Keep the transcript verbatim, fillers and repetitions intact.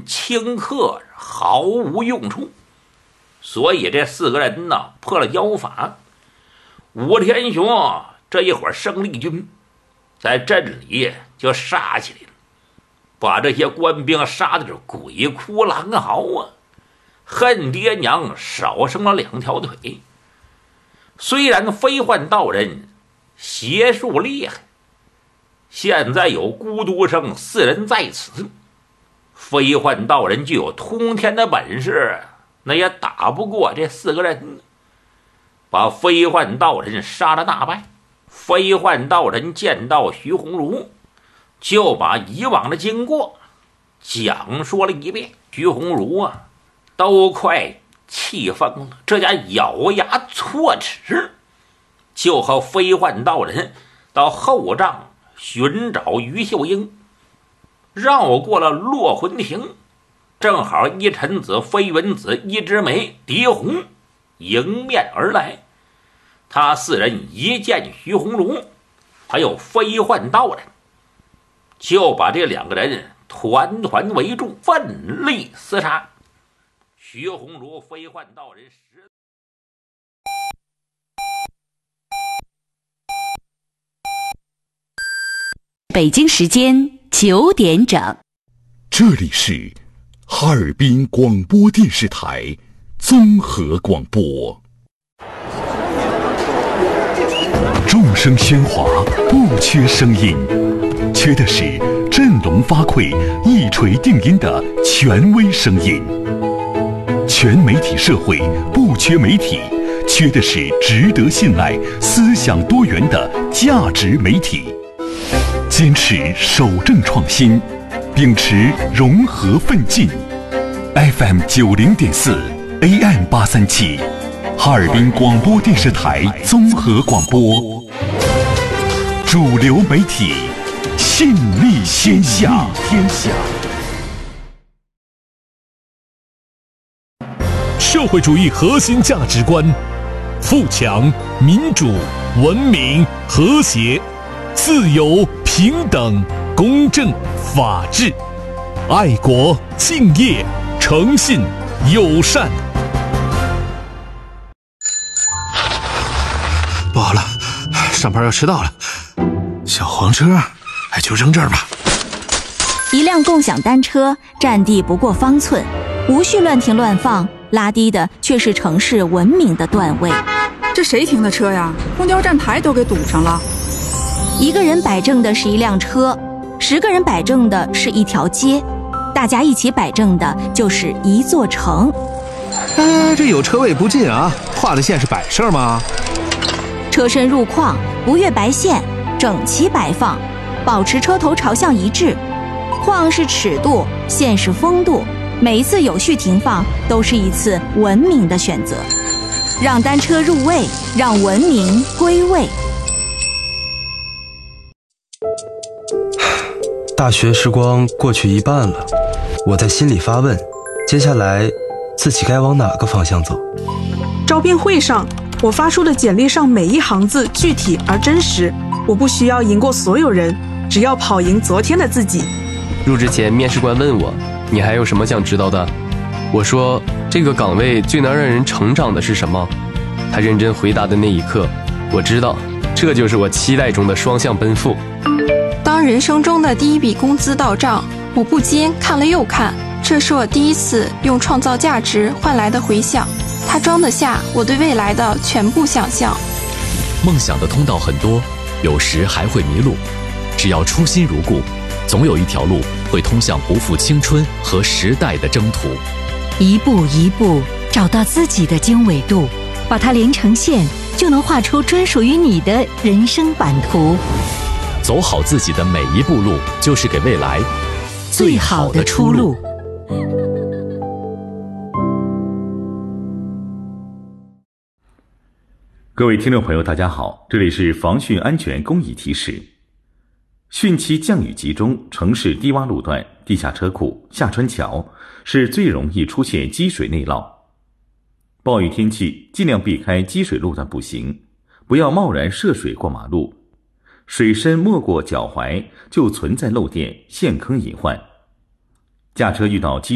顷刻毫无用处。所以这四个人呢破了妖法，武天雄这一伙生力军在镇里就杀起来了，把这些官兵杀的是鬼哭狼嚎啊，恨爹娘少生了两条腿。虽然飞幻道人邪术厉害，现在有孤独生四人在此，飞幻道人具有通天的本事，那也打不过这四个人，把飞幻道人杀了大败。飞幻道人见到徐鸿儒，就把以往的经过讲说了一遍。徐鸿儒啊都快气疯了，这家咬牙错齿，就和飞幻道人到后帐寻找于秀英。绕过了落魂亭，正好一臣子、飞云子、一枝梅、狄红迎面而来。他四人一见徐鸿儒还有飞幻道人，就把这两个人团团围住，奋力厮杀。徐鸿儒、飞幻道人实北京时间九点整， 这里是哈尔滨广播电视台综合广播。众声喧哗，不缺声音，缺的是振聋发聩、一锤定音的权威声音。全媒体社会不缺媒体，缺的是值得信赖、思想多元的价值媒体。坚持守正创新，秉持融合奋进。F M 九零点四 A M 八三七，哈尔滨广播电视台综合广播，主流媒体，信力天下。天下。 社会主义核心价值观：富强、民主、文明、和谐、自由、平等、公正、法治、爱国、敬业、诚信、友善。 不好了，上班要迟到了。小黄车，哎，就扔这儿吧。 一辆共享单车占地不过方寸，无序乱停乱放，拉低的却是城市文明的段位。 这谁停的车呀？公交站台都给堵上了。 一个人摆正的是一辆车，十个人摆正的是一条街，大家一起摆正的就是一座城。 哎，这有车位不进啊，画的线是摆设吗？ 车身入框，不越白线，整齐摆放，保持车头朝向一致。框是尺度，线是风度，每一次有序停放都是一次文明的选择。让单车入位，让文明归位。 大学时光过去一半了，我在心里发问，接下来自己该往哪个方向走？ 招聘会上，我发出的简历上每一行字具体而真实，我不需要赢过所有人，只要跑赢昨天的自己。 入职前，面试官问我，你还有什么想知道的？我说，这个岗位最能让人成长的是什么？他认真回答的那一刻，我知道，这就是我期待中的双向奔赴。 当人生中的第一笔工资到账，我不禁看了又看，这是我第一次用创造价值换来的回响，它装得下我对未来的全部想象。 梦想的通道很多，有时还会迷路，只要初心如故，总有一条路会通向不负青春和时代的征途。 一步一步找到自己的经纬度，把它连成线，就能画出专属于你的人生版图。 走好自己的每一步路，就是给未来最好的出路。 各位听众朋友大家好，这里是防汛安全公益提示。汛期降雨集中，城市低洼路段、地下车库、下穿桥是最容易出现积水内涝。暴雨天气尽量避开积水路段步行，不要贸然涉水过马路，水深没过脚踝就存在漏电、陷坑隐患。驾车遇到积